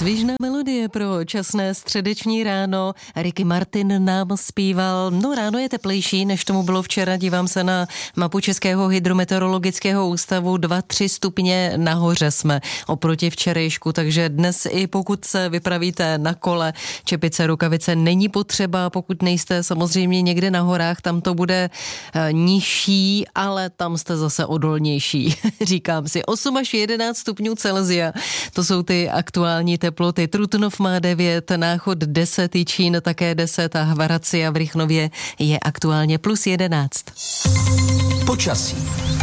Svižná melodie pro časné středeční ráno. Ricky Martin nám zpíval. No, ráno je teplejší, než tomu bylo včera. Dívám se na mapu Českého hydrometeorologického ústavu. 2-3 stupně nahoře jsme oproti včerejšku, takže dnes i pokud se vypravíte na kole, čepice, rukavice není potřeba. Pokud nejste samozřejmě někde na horách, tam to bude nižší, ale tam jste zase odolnější. Říkám si, 8 až 11 stupňů Celsia. To jsou ty aktuální teploty. Trutnov má 9, Náchod 10, Jičín také 10 a Hvaracia v Rychnově je aktuálně plus 11. Počasí.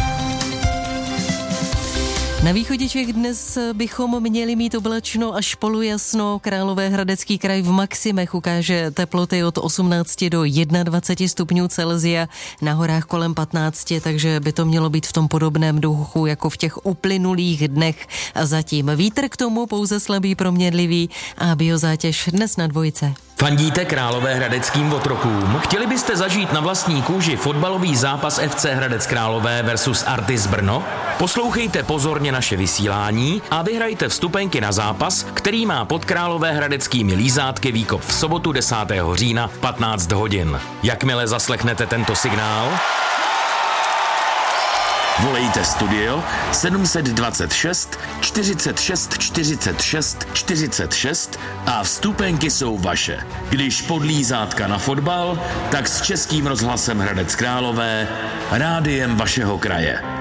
Na východě Čech dnes bychom měli mít oblačno až polojasno. Královéhradecký kraj v maximech ukáže teploty od 18 do 21 stupňů Celsia, na horách kolem 15, takže by to mělo být v tom podobném duchu jako v těch uplynulých dnech. A zatím vítr k tomu pouze slabý, proměnlivý a biozátěž dnes na 2. Fandíte královéhradeckým otrokům? Chtěli byste zažít na vlastní kůži fotbalový zápas FC Hradec Králové versus Artis Brno? Poslouchejte pozorně naše vysílání a vyhrajte vstupenky na zápas, který má pod královéhradeckými lízátky výkop v sobotu 10. října v 15 hodin. Jakmile zaslechnete tento signál, volejte studio 726 46 46 46 a vstupenky jsou vaše. Když podlízátka na fotbal, tak s Českým rozhlasem Hradec Králové, rádiem vašeho kraje.